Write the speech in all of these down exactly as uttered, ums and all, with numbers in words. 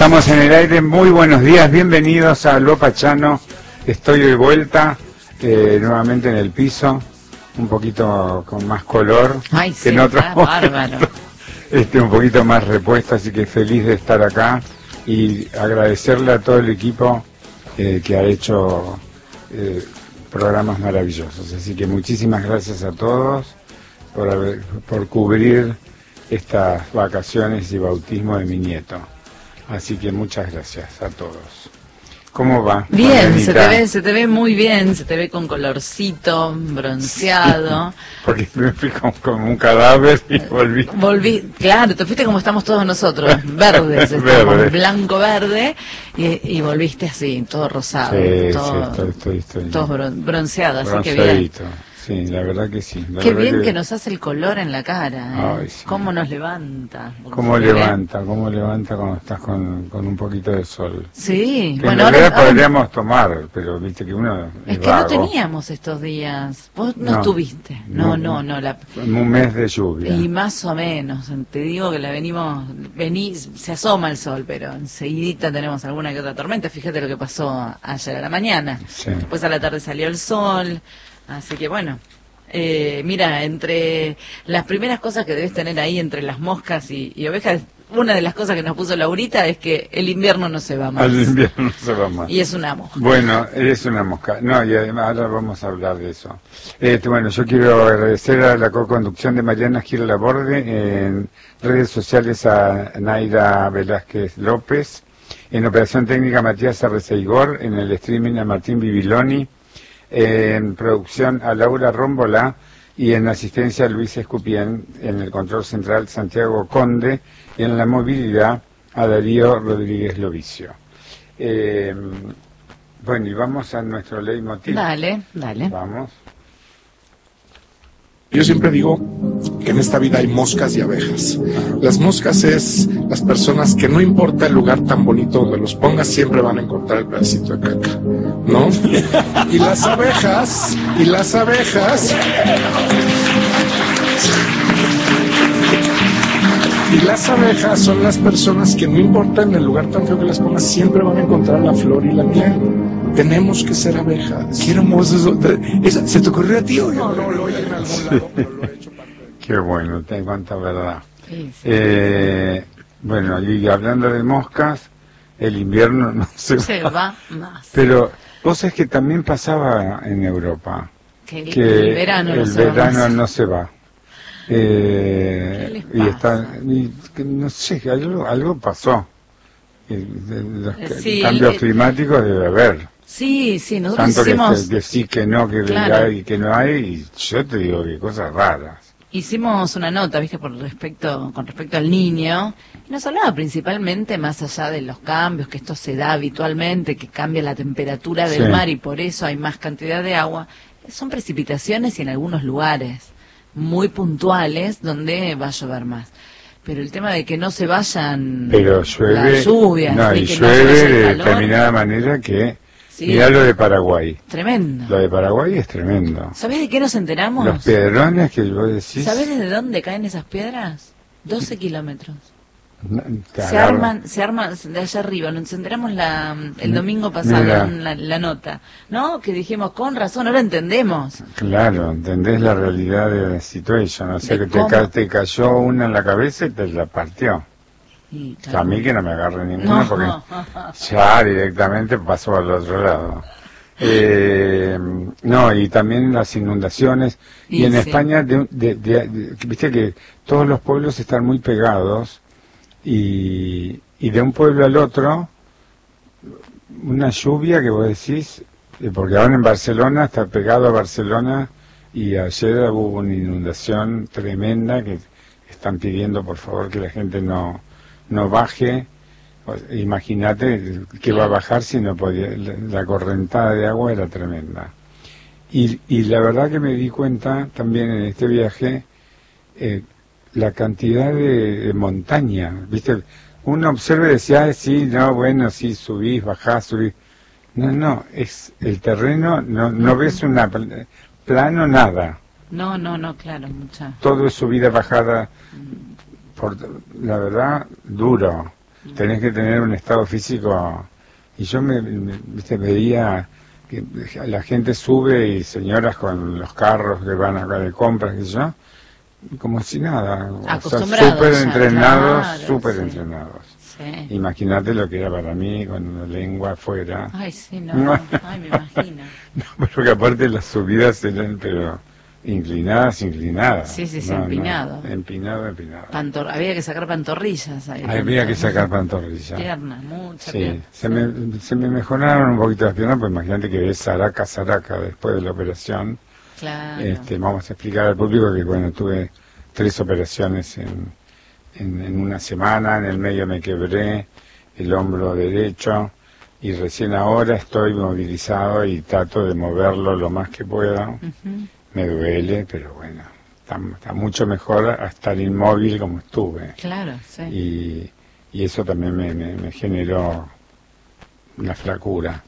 Estamos en el aire, muy buenos días, bienvenidos a Lo Pachano. Estoy de vuelta, eh, nuevamente en el piso, un poquito con más color. Ay, que sí, en otros está bárbaro. Este, un poquito más repuesto, así que feliz de estar acá y agradecerle a todo el equipo eh, que ha hecho eh, programas maravillosos. Así que muchísimas gracias a todos por, haber, por cubrir estas vacaciones y bautismo de mi nieto. Así que muchas gracias a todos. ¿Cómo va? Bien, se te ve, se te ve muy bien, se te ve con colorcito, bronceado. Porque me fui con, con un cadáver y volví. Volví, claro, te fuiste como estamos todos nosotros, verdes, estamos Verde. blanco-verde, y, y volviste así, todo rosado, Sí, todo, sí, estoy, estoy, estoy todo bron- bronceado, así que bien. bronceadito. Sí, la verdad que sí. La Qué verdad bien que... que nos hace el color en la cara, ¿eh? Ay, sí. Cómo nos levanta. ¿Cómo Se ve. levanta? ¿Cómo levanta cuando estás con, con un poquito de sol? Sí, Que bueno, en realidad ahora, ahora podríamos tomar, pero viste que uno es, es que vago. no teníamos estos días. Vos no, No, estuviste. No, no, no, no. La... Un mes de lluvia. Y más o menos. Te digo que la venimos, vení, se asoma el sol, pero enseguidita tenemos alguna que otra tormenta. Fíjate lo que pasó ayer a la mañana. Sí. Después a la tarde salió el sol. Así que bueno. Eh, mira, entre las primeras cosas que debes tener ahí entre las moscas y, y ovejas, una de las cosas que nos puso Laurita es que el invierno no se va más. Al invierno no se va más. Y es una mosca. Bueno, es una mosca. No, y además ahora vamos a hablar de eso. Este, bueno, yo quiero agradecer a la co-conducción de Mariana Gil Laborde, en redes sociales a Naira Velázquez López, en operación técnica Matías Arreceigor, en el streaming a Martín Bibiloni, en producción a Laura Rómbola y en asistencia a Luis Escupien, en el control central Santiago Conde y en la movilidad a Darío Rodríguez Lovicio. Eh, bueno, y vamos a nuestro leitmotiv. Dale, dale. Vamos. Yo siempre digo que en esta vida hay moscas y abejas. Las moscas es las personas que no importa el lugar tan bonito donde los pongas, siempre van a encontrar el pedacito de caca, ¿no? Y las abejas, y las abejas... Y las abejas son las personas que no importa en el lugar tan feo que las pongas, siempre van a encontrar la flor y la miel. Tenemos que ser abejas. Qué hermoso eso. ¿Eso ¿Se te ocurrió a ti o No, no, lo oí en algún lado, pero lo he hecho parte de... Qué bueno, te cuánta verdad. Sí, sí. Eh, bueno, y hablando de moscas, el invierno no se, Se va más. Pero vos sabés que también pasaba en Europa, Que el, que el verano no el se va verano más. no se va. Eh, ¿Qué les y está, pasa? y que no sé, algo, algo pasó. Y de- de los Eh, que- sí, cambios el- climáticos debe haber. Sí, sí, nosotros Tanto que, hicimos, que, que sí, que no, que Claro. hay y que no hay, y yo te digo que cosas raras. hicimos una nota, viste, por respecto, con respecto al niño, y nos hablaba principalmente más allá de los cambios, que esto se da habitualmente, que cambia la temperatura del Sí. mar y por eso hay más cantidad de agua. Son precipitaciones y en algunos lugares muy puntuales donde va a llover más. Pero el tema de que no se vayan Pero llueve, las lluvias, no, ni y que no llueve vaya el de calor, determinada manera que, sí, mirá lo de Paraguay, tremendo. lo de Paraguay es tremendo. ¿Sabés de qué nos enteramos? Los piedrones que vos decís, ¿Sabés desde dónde caen esas piedras? doce kilómetros. no, te Se agarran. arman, se arman de allá arriba. Nos enteramos la, el domingo pasado Mira. en la, la nota, ¿no? Que dijimos, con razón, ahora entendemos. Claro, entendés la realidad de la situación, o sea De que te, cómo- ca- te cayó una en la cabeza y te la partió. Y, A mí que no me agarre ninguna No. porque ya directamente pasó al otro lado. Eh, no, y también las inundaciones. Y, Y en sí. España, de, de- de- de- viste que todos los pueblos están muy pegados y, y de un pueblo al otro, una lluvia que vos decís, eh, porque ahora en Barcelona está pegado a Barcelona y ayer hubo una inundación tremenda que están pidiendo por favor que la gente no, no baje. Pues, imagínate que va a bajar si no podía, la, la correntada de agua era tremenda. Y, y la verdad que me di cuenta también en este viaje eh, la cantidad de, de montaña, ¿viste? Uno observa y decía, ah, sí, no, bueno, sí, subís, bajás, subís. No, no, es el terreno, no, no ves una pl- plano, nada. No, no, no, claro, mucha. Todo es subida, bajada, por, la verdad, duro. tenés que tener un estado físico. Y yo me, me viste, veía que la gente sube y señoras con los carros que van acá de compras, que yo, como si nada, acostumbrados, súper entrenados, claro, súper sí. entrenados. Sí. Imagínate lo que era para mí con la lengua afuera. Ay, sí, no, ay, me imagino. No, porque aparte las subidas eran, pero inclinadas, inclinadas. Sí, sí, sí, No, empinado. no, empinado, empinado. Pantor había que sacar pantorrillas. Ahí, Había que sacar pantorrillas. Piernas, mucha Sí, pierna. se me, se me mejoraron un poquito las piernas, pues imagínate que ves Saraca, Saraca después de la operación. Claro. Este, vamos a explicar al público que, bueno, tuve tres operaciones en, en, en una semana, en el medio me quebré el hombro derecho y recién ahora estoy movilizado y trato de moverlo lo más que pueda. Uh-huh. Me duele, pero bueno, está, está mucho mejor a estar inmóvil como estuve. Claro, sí. Y, y eso también me, me, me generó una flacura.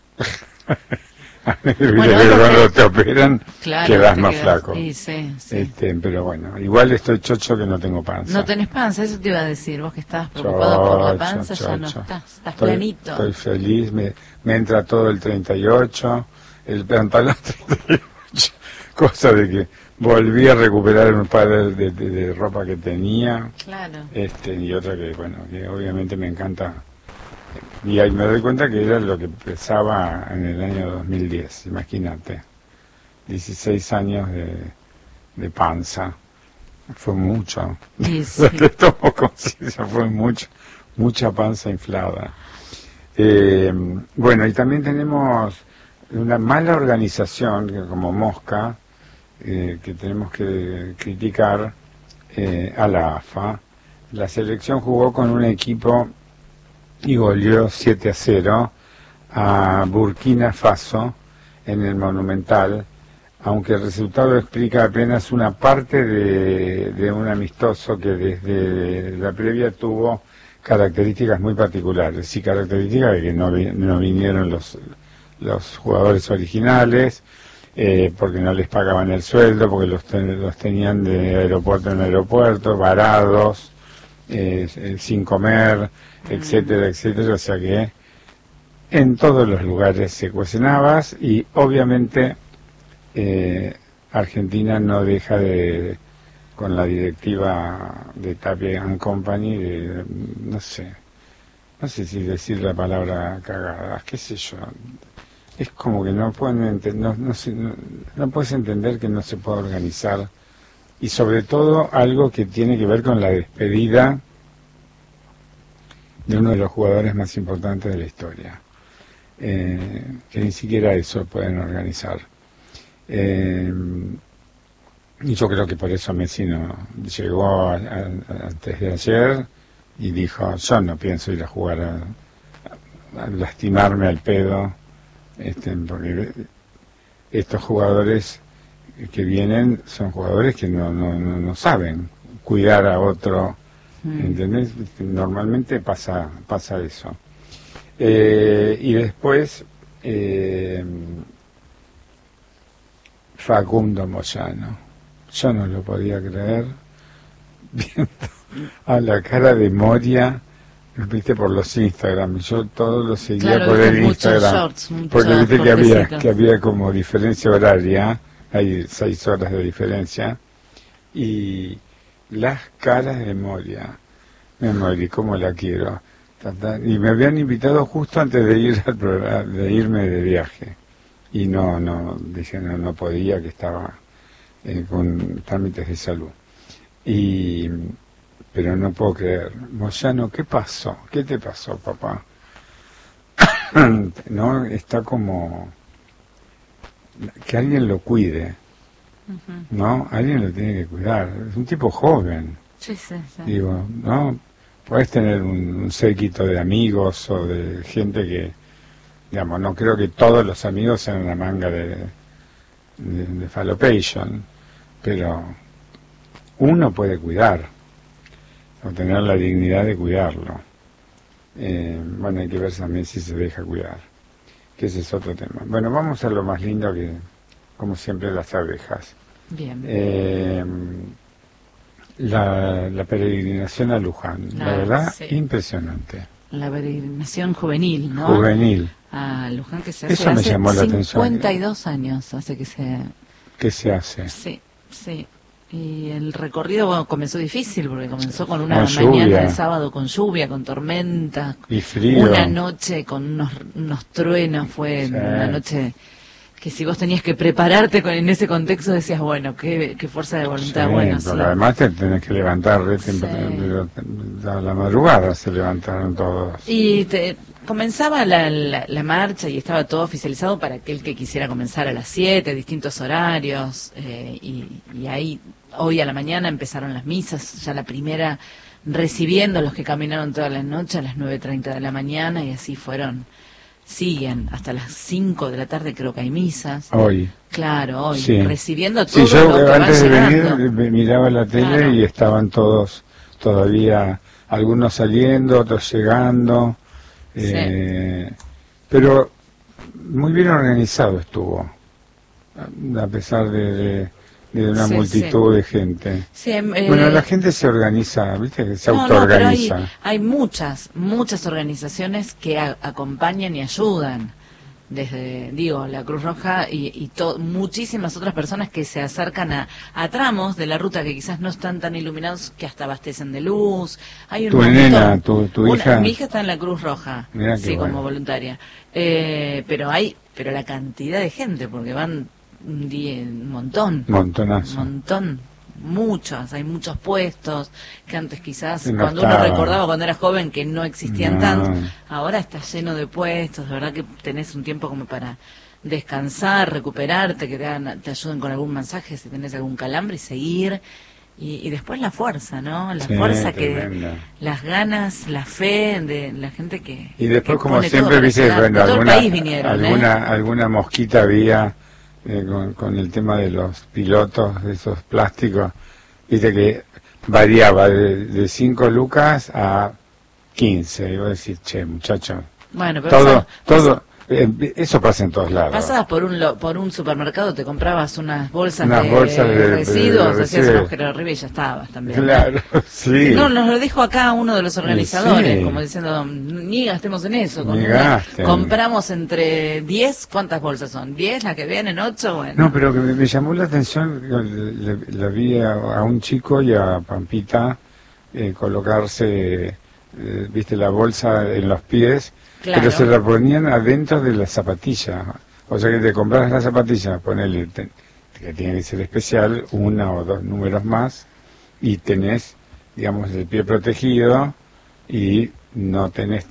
Bueno, pero cuando te... te operan, claro, quedas te más quedas... flaco. Sí, sí, sí. Este, pero bueno, igual estoy chocho que no tengo panza. No tenés panza, eso te iba a decir. Vos que estabas preocupado por la panza, chocho, ya no chocho. estás, estás estoy, planito. Estoy feliz, me, me entra todo el treinta y ocho, el pantalón treinta y ocho, cosa de que volví a recuperar un par de, de, de, de ropa que tenía. Claro. Este, y otra que, bueno, que obviamente me encanta. Y ahí me doy cuenta que era lo que pesaba en el año dos mil diez, imagínate. dieciséis años de, de panza. Fue mucho. Sí, sí. Lo que tomo conciencia, fue mucho, mucha panza inflada. Eh, bueno, y también tenemos una mala organización, que como Mosca, eh, que tenemos que criticar eh, a la A F A. La selección jugó con un equipo y goleó siete a cero a Burkina Faso en el Monumental, aunque el resultado explica apenas una parte de, de un amistoso que desde la previa tuvo características muy particulares, y características de que no, vi, no vinieron los, los jugadores originales, eh, porque no les pagaban el sueldo, porque los, ten, los tenían de aeropuerto en aeropuerto, varados, eh, sin comer, etcétera, etcétera, o sea que en todos los lugares se cuestionabas y obviamente eh, Argentina no deja de, con la directiva de Tapia and Company, de, no sé, no sé si decir la palabra cagada, qué sé yo, es como que no pueden entender, no, no, se, no, no puedes entender que no se puede organizar, y sobre todo algo que tiene que ver con la despedida de uno de los jugadores más importantes de la historia, eh, que ni siquiera eso pueden organizar. Eh, y yo creo que por eso Messi no llegó a, a, antes de ayer y dijo, yo no pienso ir a jugar a, a lastimarme al pedo, este, porque estos jugadores que vienen son jugadores que no, no, no, no saben cuidar a otro. ¿Entendés? Normalmente pasa pasa eso. Eh, y después, eh, Facundo Moyano. Yo no lo podía creer, viendo a la cara de Moria, viste, por los Instagram. Yo todo lo seguía claro, por el Instagram. Shorts, porque viste que había, que había como diferencia horaria, hay seis horas de diferencia, y las caras de Moria, me morí, como la quiero. Y me habían invitado justo antes de ir al programa, de irme de viaje. Y no, no, dije no, no podía, que estaba eh, con trámites de salud. Y, pero no puedo creer. Moyano, ¿qué pasó? ¿Qué te pasó, papá? No, está como que alguien lo cuide. Uh-huh. ¿No? Alguien lo tiene que cuidar. Es un tipo joven. Sí, sí, sí. Digo, ¿no? Puedes tener un, un séquito de amigos o de gente que, digamos, no creo que todos los amigos sean una manga de, de, de fallopation, pero uno puede cuidar, o tener la dignidad de cuidarlo. Eh, bueno, hay que ver también si se deja cuidar, que ese es otro tema. Bueno, vamos a lo más lindo, que, como siempre, las abejas. Bien. Eh, la, la peregrinación a Luján, no, la verdad, sí. impresionante. la peregrinación juvenil, ¿no? Juvenil. A Luján, que se hace Eso me hace llamó la atención. cincuenta y dos años hace que se... ¿Qué se hace? Sí, sí. Y el recorrido, bueno, comenzó difícil, porque comenzó con una Con mañana lluvia. de sábado con lluvia, con tormenta. Y frío. Una noche con unos, unos truenos, fue Sí. una noche que si vos tenías que prepararte con, en ese contexto decías, bueno, qué, qué fuerza de voluntad, Sí, bueno, porque sí. además te tenés que levantar re temprano, Sí. pero a la madrugada se levantaron todos. Y te, comenzaba la, la, la marcha y estaba todo oficializado para aquel que quisiera comenzar a las siete, distintos horarios, eh, y, y ahí, hoy a la mañana empezaron las misas, ya la primera recibiendo a los que caminaron toda la noche a las nueve treinta de la mañana, y así fueron, siguen, hasta las cinco de la tarde creo que hay misas. Hoy. Claro, hoy, Sí. recibiendo a Sí, todos yo los que van antes de llegando. venir me- miraba la tele Claro. y estaban todos todavía, algunos saliendo, otros llegando, Sí. eh, pero muy bien organizado estuvo, a pesar de, de, de una Sí, multitud sí. de gente. Sí, eh, Bueno, la gente se organiza, viste, que se No, no, pero autoorganiza. hay, hay muchas, muchas organizaciones que a- acompañan y ayudan. Desde, digo, la Cruz Roja y, y to- muchísimas otras personas que se acercan a, a tramos de la ruta que quizás no están tan iluminados, que hasta abastecen de luz. Hay un Tu montón. nena, tu- tu Una- hija. Mi hija está en la Cruz Roja, Mirá qué sí, bueno. como voluntaria. Eh, pero hay, pero la cantidad de gente, porque van un día, un montón. Montonazo. Un montón, muchos, hay muchos puestos que antes quizás No cuando uno estaban. recordaba cuando era joven que no existían No. tantos, ahora está lleno de puestos, de verdad que tenés un tiempo como para descansar, recuperarte, que te, hagan- te ayuden con algún masaje si tenés algún calambre y seguir. Y, y después la fuerza, ¿no? La Sí, fuerza que, tremenda. las ganas, la fe de la gente que... Y después, que como pone todo siempre, para viste, llegar. bueno, De todo alguna, el país vinieron, ¿eh? alguna, alguna mosquita había eh, con, con el tema de los pilotos, de esos plásticos, viste que variaba de, de cinco lucas a quince. Y vos decís, che, muchacho, Bueno, pero todo, pasa- todo, eh, eso pasa en todos lados. pasabas por un lo- por un supermercado, te comprabas unas bolsas, Unas de, bolsas de- de- residuos, de hacías residuos. un agujero arriba y ya estabas también. ¿no? Claro, sí. No, nos lo dijo acá uno de los organizadores, Sí. como diciendo, ni gastemos en eso. Con Ni una- gasten. compramos entre diez, ¿cuántas bolsas son? ¿diez? ¿La que vienen? ¿ocho? Bueno. No, pero que me, me llamó la atención, le, le- le vi a, a un chico y a Pampita eh, colocarse, eh, viste, la bolsa en los pies, Claro. pero se la ponían adentro de la zapatilla. O sea que te compras la zapatilla, ponele, te- que tiene que ser especial, una o dos números más, y tenés, digamos, el pie protegido y no tenés